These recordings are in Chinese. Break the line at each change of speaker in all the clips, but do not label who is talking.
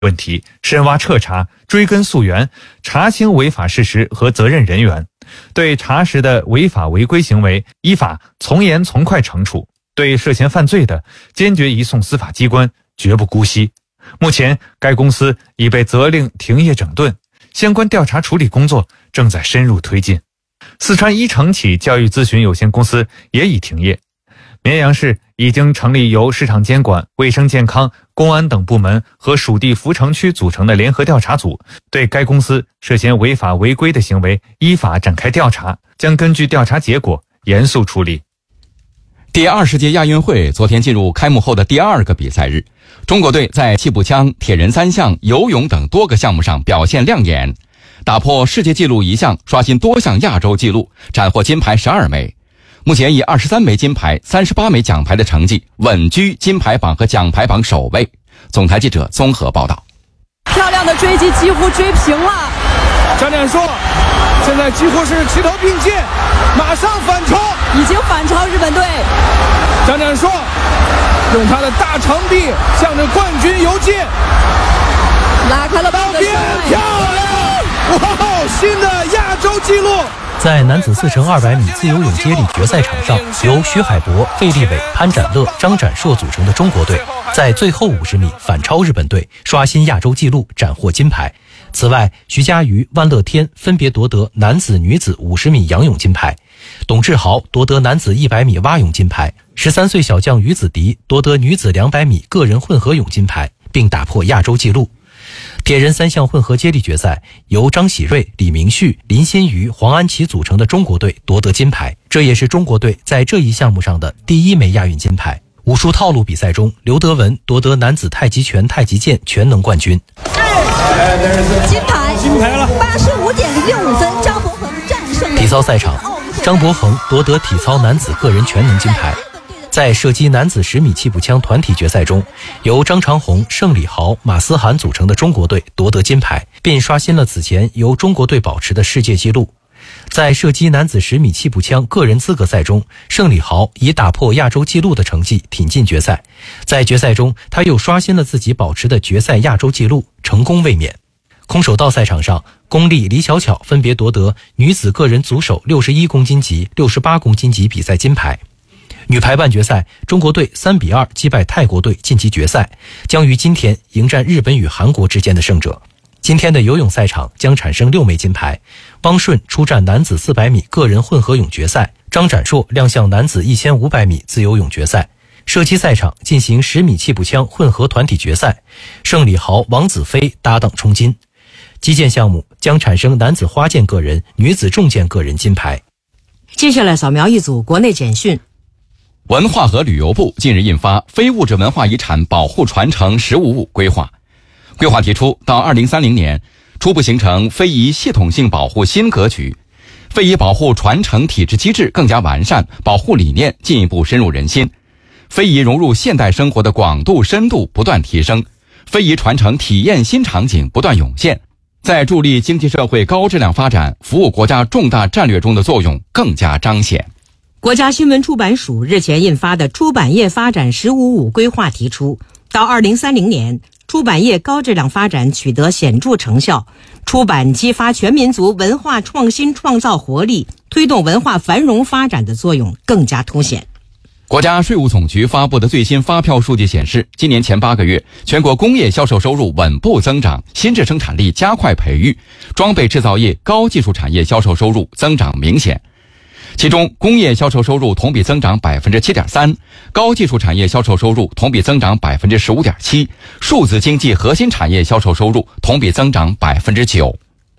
问题，深挖彻查，追根溯源，查清违法事实和责任人员，对查实的违法违规行为依法从严从快惩处，对涉嫌犯罪的坚决移送司法机关，绝不姑息。目前该公司已被责令停业整顿，相关调查处理工作正在深入推进。四川一城企教育咨询有限公司也已停业。绵阳市已经成立由市场监管、卫生健康、公安等部门和属地扶城区组成的联合调查组，对该公司涉嫌违法违规的行为依法展开调查，将根据调查结果严肃处理。
第20届亚运会昨天进入开幕后的第2个比赛日，中国队在气步枪、铁人3项、游泳等多个项目上表现亮眼，打破世界纪录1项，刷新多项亚洲纪录，斩获金牌12枚。目前以23枚金牌、38枚奖牌的成绩稳居金牌榜和奖牌榜首位。总台记者综合报道。
漂亮的追击，几乎追平了。
张展硕现在几乎是齐头并进，马上反超，
已经反超日本队。
张展硕用他的大长臂向着冠军游进，
拉开了棒的
漂亮！哇，新的亚洲纪录！
在男子4×200米自由泳接力决赛场上，由徐海博、费立伟、潘展乐、张展硕组成的中国队在最后50米反超日本队，刷新亚洲纪录，斩获金牌。此外，徐嘉余、万乐天分别夺得男子、女子50米仰泳金牌，董志豪夺得男子100米蛙泳金牌，13岁小将于子迪夺得女子200米个人混合泳金牌，并打破亚洲纪录。铁人3项混合接力决赛，由张喜瑞、李明旭、林新瑜、黄安琪组成的中国队夺得金牌，这也是中国队在这一项目上的第1枚亚运金牌。武术套路比赛中，刘德文夺得男子太极拳、太极剑全能冠军。
金牌
了
，85.065分，张博恒战胜。
体操赛场，张博恒夺得体操男子个人全能金牌。在射击男子10米气步枪团体决赛中，由张长虹、盛礼豪、马思涵组成的中国队夺得金牌，并刷新了此前由中国队保持的世界纪录。在射击男子10米气步枪个人资格赛中，盛礼豪以打破亚洲纪录的成绩挺进决赛。在决赛中，他又刷新了自己保持的决赛亚洲纪录，成功卫冕。空手道赛场上，巩俐、李小巧分别夺得女子个人组手61公斤级、68公斤级比赛金牌。女排半决赛，中国队3-2击败泰国队晋级决赛，将于今天迎战日本与韩国之间的胜者。今天的游泳赛场将产生6枚金牌，汪顺出战男子400米个人混合泳决赛，张展硕亮相男子1500米自由泳决赛。射击赛场进行10米气步枪混合团体决赛，盛礼豪、王子飞搭档冲金。击剑项目将产生男子花剑个人、女子重剑个人金牌。
接下来扫描一组国内简讯。
文化和旅游部近日印发《非物质文化遗产保护传承实务务规划》，规划提出，到2030年，初步形成非遗系统性保护新格局，非遗保护传承体制机制更加完善，保护理念进一步深入人心，非遗融入现代生活的广度深度不断提升，非遗传承体验新场景不断涌现，在助力经济社会高质量发展、服务国家重大战略中的作用更加彰显。
国家新闻出版署日前印发的《出版业发展“15五”规划》提出，到2030年，出版业高质量发展取得显著成效，出版激发全民族文化创新创造活力，推动文化繁荣发展的作用更加凸显。
国家税务总局发布的最新发票数据显示，今年前8个月，全国工业销售收入稳步增长，新质生产力加快培育，装备制造业、高技术产业销售收入增长明显。其中，工业销售收入同比增长 7.3%， 高技术产业销售收入同比增长 15.7%， 数字经济核心产业销售收入同比增长 9%。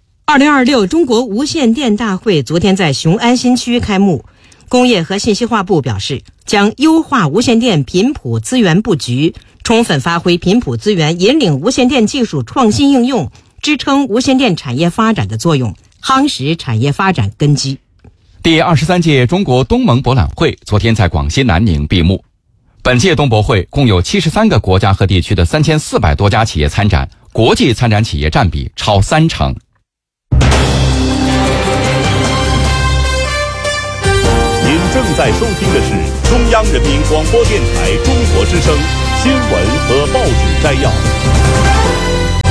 2026中国无线电大会昨天在雄安新区开幕，工业和信息化部表示，将优化无线电频谱资源布局，充分发挥频谱资源引领无线电技术创新应用，支撑无线电产业发展的作用，夯实产业发展根基。
第23届中国东盟博览会昨天在广西南宁闭幕。本届东博会共有73个国家和地区的3400多家企业参展，国际参展企业占比超30%。
您正在收听的是中央人民广播电台中国之声新闻和报纸摘要。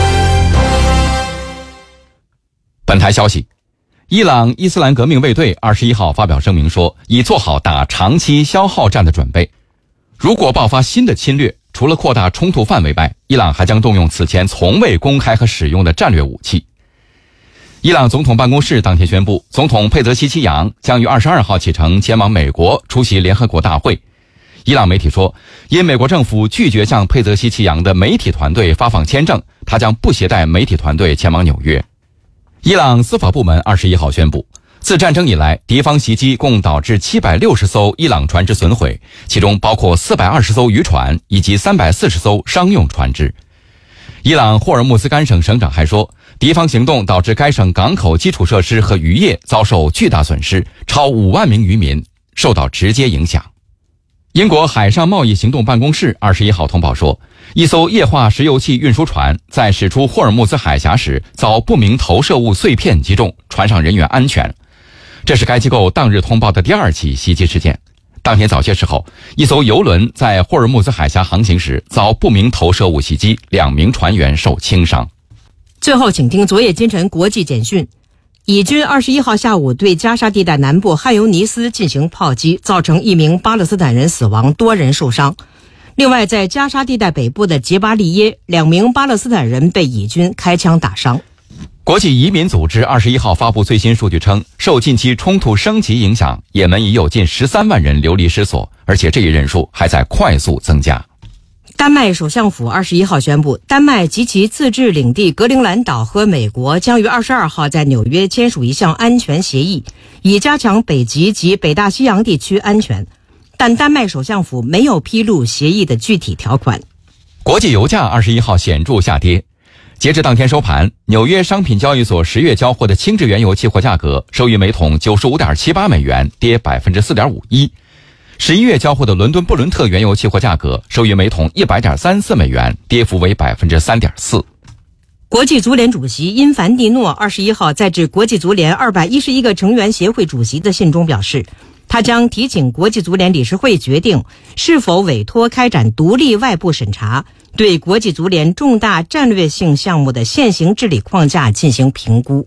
本台消息，伊朗伊斯兰革命卫队21号发表声明说，已做好打长期消耗战的准备。如果爆发新的侵略，除了扩大冲突范围外，伊朗还将动用此前从未公开和使用的战略武器。伊朗总统办公室当天宣布，总统佩泽希奇扬将于22号启程前往美国出席联合国大会。伊朗媒体说，因美国政府拒绝向佩泽希奇扬的媒体团队发放签证，他将不携带媒体团队前往纽约。伊朗司法部门21号宣布，自战争以来，敌方袭击共导致760艘伊朗船只损毁，其中包括420艘渔船以及340艘商用船只。伊朗霍尔木兹干省省长还说，敌方行动导致该省港口基础设施和渔业遭受巨大损失，超5万名渔民受到直接影响。英国海上贸易行动办公室21号通报说，一艘液化石油气运输船在驶出霍尔木兹海峡时遭不明投射物碎片击中，船上人员安全。这是该机构当日通报的第2起袭击事件。当天早些时候，一艘邮轮在霍尔木兹海峡航行时遭不明投射物袭击，2名船员受轻伤。
最后请听昨夜今晨国际简讯。以军21号下午对加沙地带南部汉尤尼斯进行炮击，造成1名巴勒斯坦人死亡，多人受伤。另外，在加沙地带北部的杰巴利耶，2名巴勒斯坦人被以军开枪打伤。
国际移民组织21号发布最新数据称，受近期冲突升级影响，也门已有近13万人流离失所，而且这一人数还在快速增加。
丹麦首相府21号宣布，丹麦及其自治领地格陵兰岛和美国将于22号在纽约签署一项安全协议，以加强北极及北大西洋地区安全。但丹麦首相府没有披露协议的具体条款。
国际油价21号显著下跌。截至当天收盘，纽约商品交易所10月交货的轻质原油期货价格收于每桶 95.78 美元，跌 4.51%。11月交货的伦敦布伦特原油期货价格收于每桶 100.34 美元，跌幅为 3.4%。
国际足联主席因凡蒂诺21号在致国际足联211个成员协会主席的信中表示，他将提请国际足联理事会决定是否委托开展独立外部审查，对国际足联重大战略性项目的现行治理框架进行评估。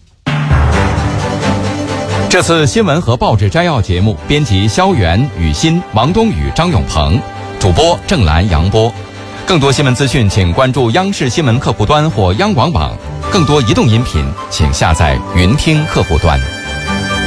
这次新闻和报纸摘要节目编辑肖元、雨欣、王冬雨、张永鹏，主播郑兰、杨波。更多新闻资讯请关注央视新闻客户端或央广网，更多移动音频请下载云听客户端。